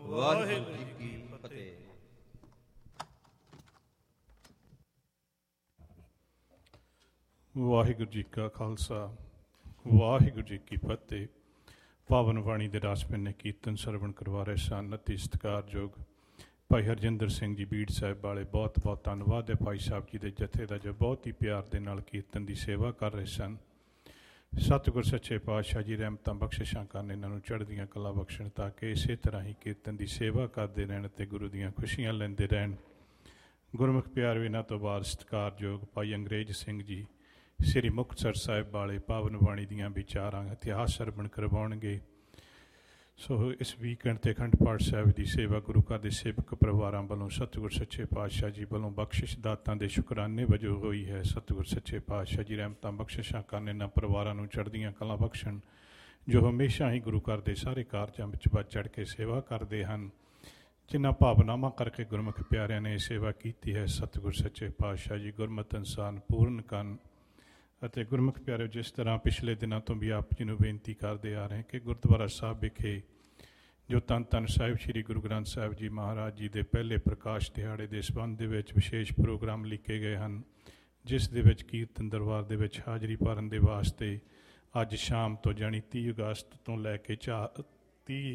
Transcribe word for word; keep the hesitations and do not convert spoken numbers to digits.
ਵਾਹਿਗੁਰੂ ਜੀ ਕੀ ਫਤਿਹ। ਵਾਹਿਗੁਰੂ ਜੀ ਕਾ ਖਾਲਸਾ, ਵਾਹਿਗੁਰੂ ਜੀ ਕੀ ਫਤਿਹ। ਪਾਵਨ ਬਾਣੀ ਦੇ ਰਾਸ ਪਿੰਨੇ ਕੀਰਤਨ ਸਰਵਣ ਕਰਵਾ ਰਹੇ ਸਨ ਅਤੀ ਸਤਿਕਾਰਯੋਗ ਭਾਈ ਹਰਜਿੰਦਰ ਸਿੰਘ ਜੀ ਬੀੜ ਸਾਹਿਬ ਵਾਲੇ। ਬਹੁਤ ਬਹੁਤ ਧੰਨਵਾਦ ਹੈ ਭਾਈ ਸਾਹਿਬ ਜੀ ਦੇ ਜਥੇ ਦਾ, ਜੋ ਬਹੁਤ ਹੀ ਪਿਆਰ ਦੇ ਨਾਲ ਕੀਰਤਨ ਦੀ ਸੇਵਾ ਕਰ ਰਹੇ ਸਨ। ਸਤਿਗੁਰ ਸੱਚੇ ਪਾਤਸ਼ਾਹ ਜੀ ਰਹਿਮਤਾਂ ਬਖਸ਼ਿਸ਼ਾਂ ਕਰਨ, ਇਹਨਾਂ ਨੂੰ ਚੜ੍ਹਦੀਆਂ ਕਲਾ ਬਖਸ਼ਣ, ਤਾਂ ਕਿ ਇਸੇ ਤਰ੍ਹਾਂ ਹੀ ਕੀਰਤਨ ਦੀ ਸੇਵਾ ਕਰਦੇ ਰਹਿਣ ਅਤੇ ਗੁਰੂ ਦੀਆਂ ਖੁਸ਼ੀਆਂ ਲੈਂਦੇ ਰਹਿਣ। ਗੁਰਮੁਖ ਪਿਆਰੇ, ਇਹਨਾਂ ਤੋਂ ਬਾਅਦ ਸਤਿਕਾਰਯੋਗ ਭਾਈ ਅੰਗਰੇਜ਼ ਸਿੰਘ ਜੀ ਸ੍ਰੀ ਮੁਕਤਸਰ ਸਾਹਿਬ ਵਾਲੇ ਪਾਵਨ ਬਾਣੀ ਦੀਆਂ ਵਿਚਾਰਾਂ ਇਤਿਹਾਸ ਸਰਵਣ ਕਰਵਾਉਣਗੇ। ਸੋ ਇਸ ਵੀਕਐਂਡ 'ਤੇ ਅਖੰਡ ਪਾਠ ਸਾਹਿਬ ਦੀ ਸੇਵਾ ਗੁਰੂ ਘਰ ਦੇ ਸੇਵਕ ਪਰਿਵਾਰਾਂ ਵੱਲੋਂ ਸਤਿਗੁਰ ਸੱਚੇ ਪਾਤਸ਼ਾਹ ਜੀ ਵੱਲੋਂ ਬਖਸ਼ਿਸ਼ ਦਾਤਾਂ ਦੇ ਸ਼ੁਕਰਾਨੇ ਵਜੋਂ ਹੋਈ ਹੈ। ਸਤਿਗੁਰ ਸੱਚੇ ਪਾਤਸ਼ਾਹ ਜੀ ਰਹਿਮਤਾਂ ਬਖਸ਼ਿਸ਼ਾਂ ਕਰਨ, ਇਹਨਾਂ ਪਰਿਵਾਰਾਂ ਨੂੰ ਚੜ੍ਹਦੀਆਂ ਕਲਾਂ ਬਖਸ਼ਣ, ਜੋ ਹਮੇਸ਼ਾ ਹੀ ਗੁਰੂ ਘਰ ਦੇ ਸਾਰੇ ਕਾਰਜਾਂ ਵਿੱਚ ਵੱਧ ਚੜ੍ਹ ਕੇ ਸੇਵਾ ਕਰਦੇ ਹਨ। ਜਿਨ੍ਹਾਂ ਭਾਵਨਾਵਾਂ ਕਰਕੇ ਗੁਰਮੁਖ ਪਿਆਰਿਆਂ ਨੇ ਇਹ ਸੇਵਾ ਕੀਤੀ ਹੈ, ਸਤਿਗੁਰ ਸੱਚੇ ਪਾਤਸ਼ਾਹ ਜੀ ਗੁਰਮਤਿ ਅਨੁਸਾਰ ਪੂਰਨ ਕਰਨ। ਅਤੇ ਗੁਰਮੁਖ ਪਿਆਰੇ, ਜਿਸ ਤਰ੍ਹਾਂ ਪਿਛਲੇ ਦਿਨਾਂ ਤੋਂ ਵੀ ਆਪ ਜੀ ਨੂੰ ਬੇਨਤੀ ਕਰਦੇ ਆ ਰਹੇ ਕਿ ਗੁਰਦੁਆਰਾ ਸਾਹਿਬ ਵਿਖੇ ਜੋ ਧੰਨ ਧੰਨ ਸਾਹਿਬ ਸ੍ਰੀ ਗੁਰੂ ਗ੍ਰੰਥ ਸਾਹਿਬ ਜੀ ਮਹਾਰਾਜ ਜੀ ਦੇ ਪਹਿਲੇ ਪ੍ਰਕਾਸ਼ ਦਿਹਾੜੇ ਦੇ ਸੰਬੰਧ ਦੇ ਵਿੱਚ ਵਿਸ਼ੇਸ਼ ਪ੍ਰੋਗਰਾਮ ਲਿਖੇ ਗਏ ਹਨ, ਜਿਸ ਦੇ ਵਿੱਚ ਕੀਰਤਨ ਦਰਬਾਰ ਦੇ ਵਿੱਚ ਹਾਜ਼ਰੀ ਭਰਨ ਦੇ ਵਾਸਤੇ ਅੱਜ ਸ਼ਾਮ ਤੋਂ ਜਾਣੀ ਤੀਹ ਅਗਸਤ ਤੋਂ ਲੈ ਕੇ ਚਾਰ ਤੀਹ